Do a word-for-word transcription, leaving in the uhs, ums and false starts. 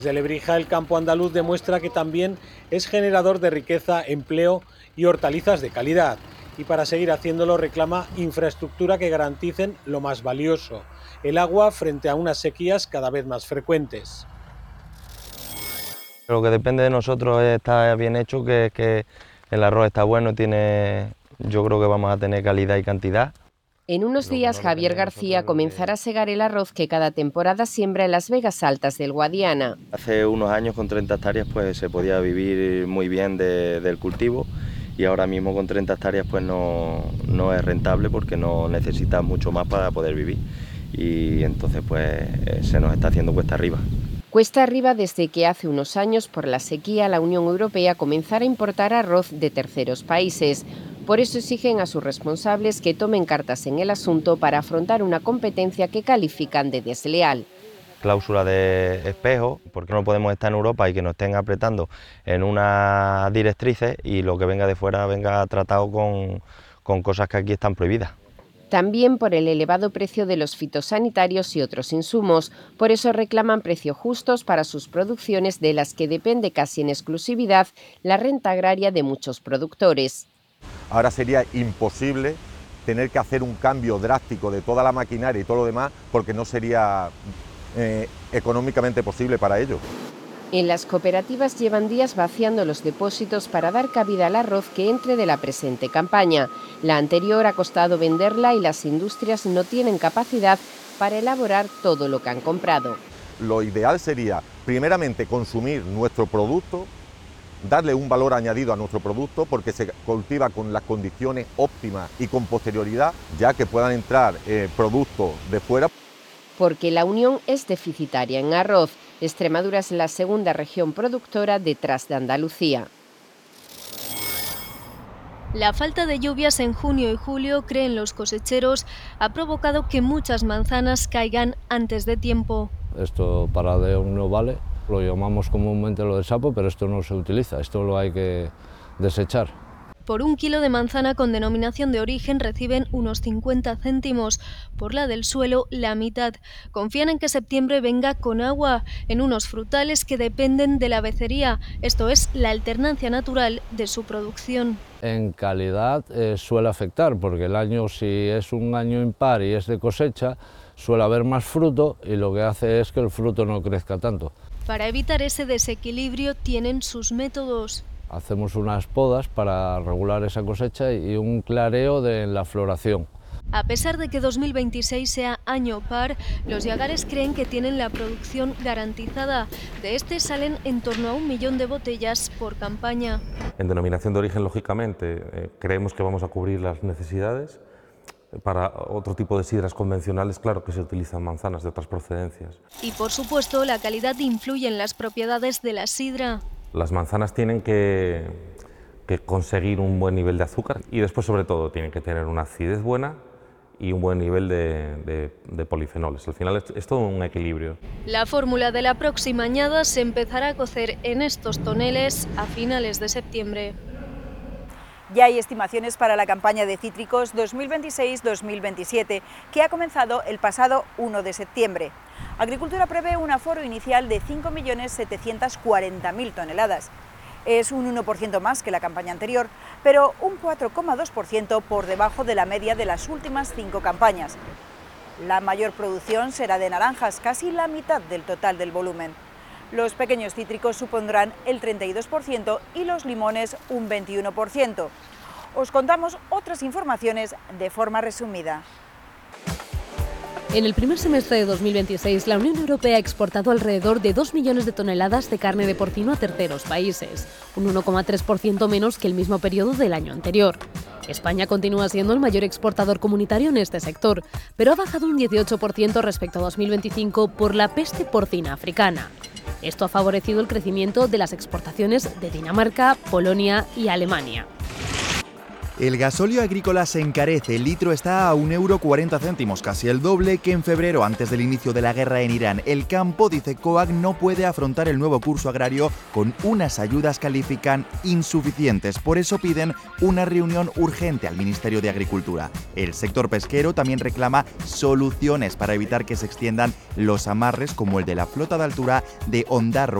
Desde Lebrija, el campo andaluz demuestra que también es generador de riqueza, empleo y hortalizas de calidad. Y para seguir haciéndolo reclama infraestructura que garanticen lo más valioso, el agua frente a unas sequías cada vez más frecuentes. Lo que depende de nosotros es estar bien hecho, que, que el arroz está bueno, tiene, yo creo que vamos a tener calidad y cantidad. En unos días, Javier García comenzará a segar el arroz que cada temporada siembra en las Vegas Altas del Guadiana. Hace unos años con treinta hectáreas pues se podía vivir muy bien de, del cultivo y ahora mismo con treinta hectáreas pues no, no es rentable porque no necesita mucho más para poder vivir y entonces pues se nos está haciendo cuesta arriba. Cuesta arriba desde que hace unos años, por la sequía, la Unión Europea comenzara a importar arroz de terceros países. Por eso exigen a sus responsables que tomen cartas en el asunto para afrontar una competencia que califican de desleal. Cláusula de espejo, porque no podemos estar en Europa y que nos estén apretando en unas directrices y lo que venga de fuera venga tratado con, con cosas que aquí están prohibidas. También por el elevado precio de los fitosanitarios y otros insumos. Por eso reclaman precios justos para sus producciones, de las que depende casi en exclusividad la renta agraria de muchos productores. Ahora sería imposible tener que hacer un cambio drástico de toda la maquinaria y todo lo demás, porque no sería eh, económicamente posible para ellos. En las cooperativas llevan días vaciando los depósitos para dar cabida al arroz que entre de la presente campaña. La anterior ha costado venderla y las industrias no tienen capacidad para elaborar todo lo que han comprado. Lo ideal sería, primeramente, consumir nuestro producto, darle un valor añadido a nuestro producto porque se cultiva con las condiciones óptimas y con posterioridad, ya que puedan entrar eh, productos de fuera. Porque la Unión es deficitaria en arroz. Extremadura es la segunda región productora detrás de Andalucía. La falta de lluvias en junio y julio, creen los cosecheros, ha provocado que muchas manzanas caigan antes de tiempo. Esto para de un no vale, lo llamamos comúnmente lo de sapo, pero esto no se utiliza, esto lo hay que desechar. Por un kilo de manzana con denominación de origen reciben unos cincuenta céntimos, por la del suelo la mitad. Confían en que septiembre venga con agua en unos frutales que dependen de la becería, esto es, la alternancia natural de su producción. En calidad eh, suele afectar, porque el año, si es un año impar y es de cosecha, suele haber más fruto y lo que hace es que el fruto no crezca tanto. Para evitar ese desequilibrio tienen sus métodos. Hacemos unas podas para regular esa cosecha y un clareo de la floración. A pesar de que dos mil veintiséis sea año par, los yagares creen que tienen la producción garantizada. De este salen en torno a un millón de botellas por campaña. En denominación de origen, lógicamente, eh, creemos que vamos a cubrir las necesidades. Para otro tipo de sidras convencionales, claro que se utilizan manzanas de otras procedencias. Y por supuesto, la calidad influye en las propiedades de la sidra. Las manzanas tienen que, que conseguir un buen nivel de azúcar y después, sobre todo, tienen que tener una acidez buena y un buen nivel de, de, de polifenoles. Al final es, es todo un equilibrio. La fórmula de la próxima añada se empezará a cocer en estos toneles a finales de septiembre. Ya hay estimaciones para la campaña de cítricos dos mil veintiséis dos mil veintisiete, que ha comenzado el pasado uno de septiembre. Agricultura prevé un aforo inicial de cinco millones setecientos cuarenta mil toneladas. Es un uno por ciento más que la campaña anterior, pero un cuatro coma dos por ciento por debajo de la media de las últimas cinco campañas. La mayor producción será de naranjas, casi la mitad del total del volumen. Los pequeños cítricos supondrán el treinta y dos por ciento y los limones un veintiuno por ciento. Os contamos otras informaciones de forma resumida. En el primer semestre de dos mil veintiséis, la Unión Europea ha exportado alrededor de dos millones de toneladas de carne de porcino a terceros países, un uno coma tres por ciento menos que el mismo periodo del año anterior. España continúa siendo el mayor exportador comunitario en este sector, pero ha bajado un dieciocho por ciento respecto a dos mil veinticinco por la peste porcina africana. Esto ha favorecido el crecimiento de las exportaciones de Dinamarca, Polonia y Alemania. El gasóleo agrícola se encarece, el litro está a un euro cuarenta céntimos, casi el doble que en febrero antes del inicio de la guerra en Irán. El campo, dice COAG, no puede afrontar el nuevo curso agrario con unas ayudas califican insuficientes. Por eso piden una reunión urgente al Ministerio de Agricultura. El sector pesquero también reclama soluciones para evitar que se extiendan los amarres como el de la flota de altura de Ondarroa